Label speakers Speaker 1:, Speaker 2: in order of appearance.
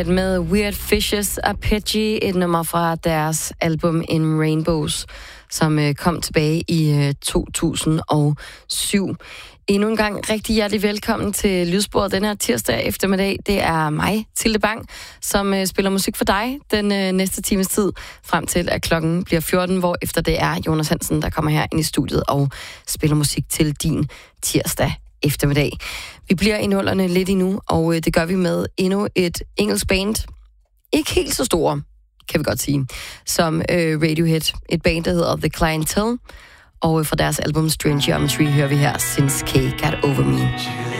Speaker 1: Med Weird Fishes Arpeggi, et nummer fra deres album In Rainbows, som kom tilbage i 2007. Endnu en gang rigtig hjertelig velkommen til Lydsporet den her tirsdag eftermiddag. Det er mig, Tilde Bang, som spiller musik for dig den næste times tid, frem til at klokken bliver 14, hvor efter det er Jonas Hansen, der kommer her ind i studiet og spiller musik til din tirsdag eftermiddag. Vi bliver i nullerne lidt endnu, og det gør vi med endnu et engelsk band. Ikke helt så store, kan vi godt sige, som Radiohead. Et band, der hedder The Clientele. Og fra deres album Strange Geometry hører vi her Since K Got Over Me.